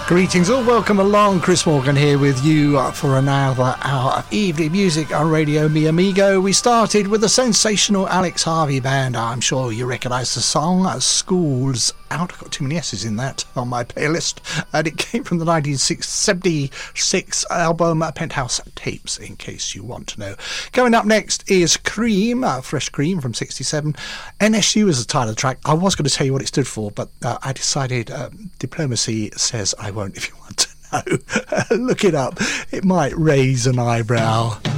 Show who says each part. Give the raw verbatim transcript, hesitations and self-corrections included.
Speaker 1: Greetings, all welcome along. Chris Morgan here with you for another hour of evening music on Radio Mi Amigo. We started with the sensational Alex Harvey Band. I'm sure you recognise the song School's Out. I've got too many S's in that on my playlist, and it came from the nineteen seventy-six album Penthouse Tapes, in case you want to know. Coming up next is Cream, uh, Fresh Cream from sixty-seven. N S U is the title of the track. I was going to tell you what it stood for, but uh, I decided uh, diplomacy says I won't if you want to know. Look it up. It might raise an eyebrow.